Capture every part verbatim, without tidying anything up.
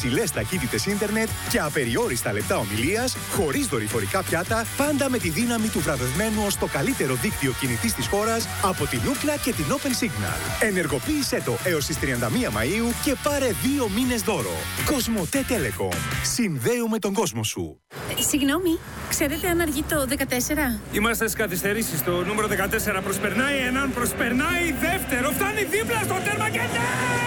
υψηλές ταχύτητες ίντερνετ και απεριόριστα λεπτά ομιλίας, χωρίς δορυφορικά πιάτα, πάντα με τη δύναμη του βραβευμένου ως το καλύτερο δίκτυο κινητής της χώρας από την Ookla και την Open Signal. Ενεργοποίησέ το έως τις τριάντα μία Μαΐου και πάρε δύο μήνες δώρο. Κοσμοτέ Telecom. Συνδέουμε τον κόσμο σου. Ε, συγγνώμη, ξέρετε αν αργεί το δεκατέσσερα? Είμαστε στις καθυστερήσεις. Το νούμερο δεκατέσσερα προσπερνάει έναν, προσπερνάει δεύτερο, φτάνει δίπλα στο τέρμα και ναι!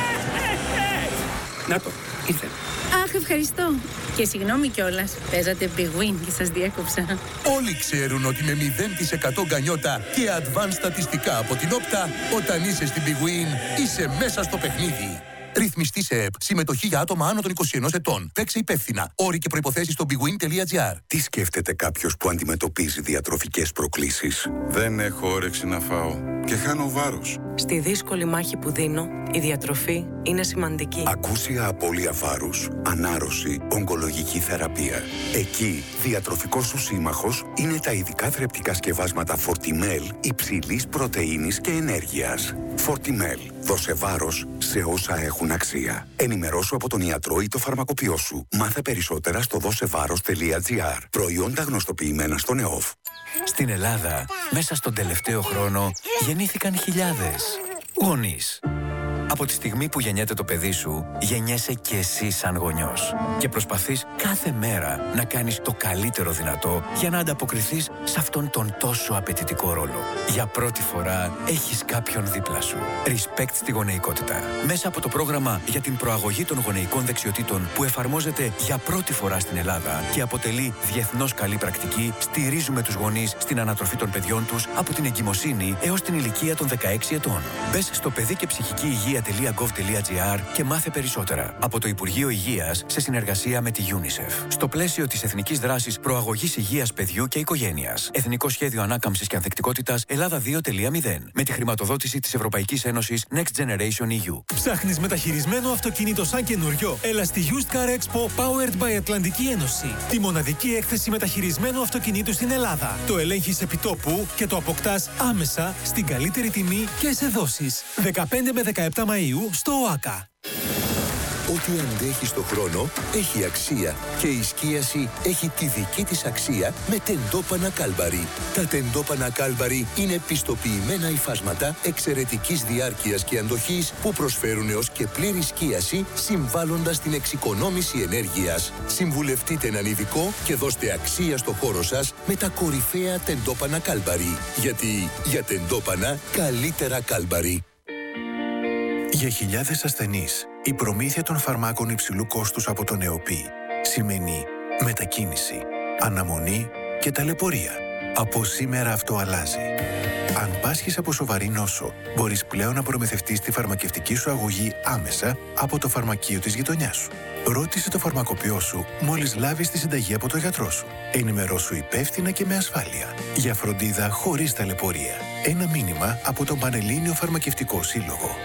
Να το, ήρθε. Αχ, ευχαριστώ. Και συγγνώμη κιόλας. Παίζατε Big Win και σας διέκοψα. Όλοι ξέρουν ότι με μηδέν τοις εκατό γκανιότα και advanced στατιστικά από την Όπτα, όταν είσαι στην Big Win, είσαι μέσα στο παιχνίδι. Ρυθμιστή σε ΕΠ. Συμμετοχή για άτομα άνω των είκοσι ενός ετών. Παίξε υπεύθυνα. Όροι και προϋποθέσεις στο bigwin τελεία gr. Τι σκέφτεται κάποιος που αντιμετωπίζει διατροφικές προκλήσεις? Δεν έχω όρεξη να φάω και χάνω βάρος. Στη δύσκολη μάχη που δίνω, η διατροφή είναι σημαντική. Ακούσια απώλεια βάρους, ανάρρωση, ογκολογική θεραπεία. Εκεί, διατροφικός σου σύμμαχος είναι τα ειδικά θρεπτικά σκευάσματα Fortimel υψηλής πρωτεΐνης και ενέργειας. Fortimel. Δώσε βάρος σε όσα έχουν αξία. Ενημερώσου από τον ιατρό ή το φαρμακοποιό σου. Μάθε περισσότερα στο δώσεβάρος τελεία gr. Προϊόντα γνωστοποιημένα στον ΕΟΦ. Στην Ελλάδα, μέσα στον τελευταίο χρόνο, γεννήθηκαν χιλιάδες γονείς. Από τη στιγμή που γεννιέται το παιδί σου, γεννιέσαι και εσύ σαν γονιός. Και προσπαθείς κάθε μέρα να κάνεις το καλύτερο δυνατό για να ανταποκριθείς σε αυτόν τον τόσο απαιτητικό ρόλο. Για πρώτη φορά έχεις κάποιον δίπλα σου. Respect στη γονεϊκότητα. Μέσα από το πρόγραμμα για την προαγωγή των γονεϊκών δεξιοτήτων που εφαρμόζεται για πρώτη φορά στην Ελλάδα και αποτελεί διεθνώς καλή πρακτική, στηρίζουμε τους γονείς στην ανατροφή των παιδιών τους από την εγκυμοσύνη έως την ηλικία των δεκαέξι ετών. Μπες στο παιδί και ψυχική υγεία τελεία γκοβ τελεία gr και μάθε περισσότερα. Από το Υπουργείο Υγείας σε συνεργασία με τη UNICEF. Στο πλαίσιο της Εθνικής Δράσης Προαγωγής Υγείας Παιδιού και Οικογένειας. Εθνικό Σχέδιο Ανάκαμψης και Ανθεκτικότητας Ελλάδα δύο τελεία μηδέν. Με τη χρηματοδότηση της Ευρωπαϊκής Ένωσης Next Generation ι γιου. Ψάχνεις μεταχειρισμένο αυτοκίνητο σαν καινούριο? Έλα στη Used Car Expo Powered by Ατλαντική Ένωση. Τη μοναδική έκθεση μεταχειρισμένου αυτοκινήτου στην Ελλάδα. Το ελέγχεις επιτόπου και το αποκτάς άμεσα στην καλύτερη τιμή και σε δόσεις. δεκαπέντε με δεκαεπτά Μαΐου στο ΟΑΚΑ. Ό,τι αντέχει στο χρόνο έχει αξία και η σκίαση έχει τη δική της αξία με τεντόπανα Κάλμπαρι. Τα τεντόπανα Κάλμπαρι είναι πιστοποιημένα υφάσματα εξαιρετικής διάρκειας και αντοχής που προσφέρουν έως και πλήρη σκίαση, συμβάλλοντας στην εξοικονόμηση ενέργειας. Συμβουλευτείτε έναν ειδικό και δώστε αξία στο χώρο σας με τα κορυφαία τεντόπανα Κάλμπαρι. Γιατί για τεντόπανα καλύτερα Κάλμπαρι. Για χιλιάδες ασθενείς, η προμήθεια των φαρμάκων υψηλού κόστους από τον ΕΟΠΗ σημαίνει μετακίνηση, αναμονή και ταλαιπωρία. Από σήμερα αυτό αλλάζει. Αν πάσχεις από σοβαρή νόσο, μπορείς πλέον να προμηθευτείς τη φαρμακευτική σου αγωγή άμεσα από το φαρμακείο της γειτονιάς σου. Ρώτησε το φαρμακοποιό σου μόλις λάβεις τη συνταγή από το γιατρό σου. Ενημερώσου υπεύθυνα και με ασφάλεια. Για φροντίδα χωρίς ταλαιπωρία. Ένα μήνυμα από τον Πανελλήνιο Φαρμακευτικό Σύλλογο.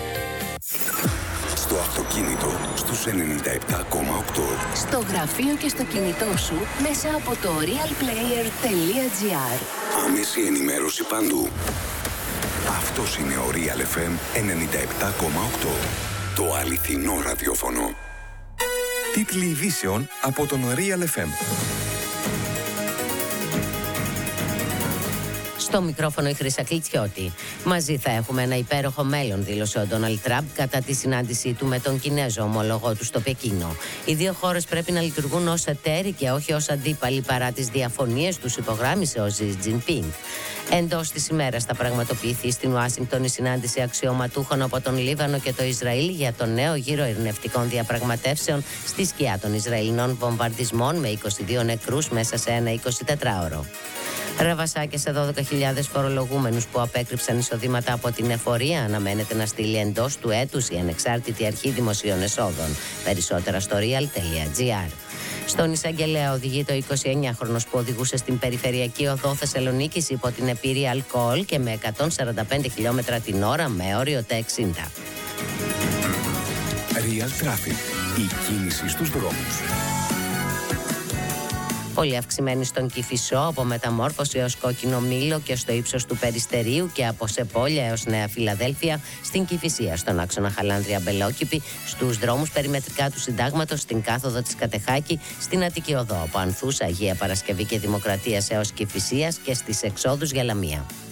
Στο αυτοκίνητο, στους ενενήντα επτά κόμμα οκτώ. Στο γραφείο και στο κινητό σου, μέσα από το realplayer τελεία gr. Άμεση ενημέρωση παντού. Αυτός είναι ο Real εφ εμ ενενήντα επτά κόμμα οκτώ. Το αληθινό ραδιόφωνο. Τίτλοι ειδήσεων από τον Real εφ εμ. Στο μικρόφωνο η Χρύσα Κλιτσιώτη. Μαζί θα έχουμε ένα υπέροχο μέλλον, δήλωσε ο Ντόναλντ Τραμπ κατά τη συνάντησή του με τον Κινέζο ομολογό του στο Πεκίνο. Οι δύο χώρες πρέπει να λειτουργούν ως εταίροι και όχι ως αντίπαλοι παρά τις διαφωνίες τους, υπογράμμισε ο Ζι Τζινπίνγκ. Εντός της ημέρας θα πραγματοποιηθεί στην Ουάσιγκτον η συνάντηση αξιωματούχων από τον Λίβανο και το Ισραήλ για το νέο γύρο ειρηνευτικών διαπραγματεύσεων στη σκιά των Ισραηλινών βομβαρδισμών με είκοσι δύο νεκρούς μέσα σε ένα εικοσιτετράωρο. Ραβασάκια σε δώδεκα χιλιάδες φορολογούμενους που απέκρυψαν εισοδήματα από την εφορία αναμένεται να στείλει εντός του έτους η Ανεξάρτητη Αρχή Δημοσίων Εσόδων. Περισσότερα στο real τελεία gr. Στον εισαγγελέα οδηγεί το εικοσιεννιάχρονος που οδηγούσε στην περιφερειακή οδό Θεσσαλονίκης υπό την επίρρεια αλκοόλ και με εκατόν σαράντα πέντε χιλιόμετρα την ώρα με όριο τα εξήντα. Real Traffic. Η κίνηση στους δρόμους. Πολύ αυξημένη στον Κηφισό, από Μεταμόρφωση έως Κόκκινο Μήλο και στο ύψος του Περιστερίου, και από Σεπόλια έως Νέα Φιλαδέλφια, στην Κηφισία, στον άξονα Χαλάνδρεια Μπελόκηπη, στους δρόμους περιμετρικά του Συντάγματος, στην κάθοδο της Κατεχάκη, στην Αττική Οδό από Ανθούς, Αγία Παρασκευή και Δημοκρατίας έως Κηφισίας και στις εξόδους για Λαμία.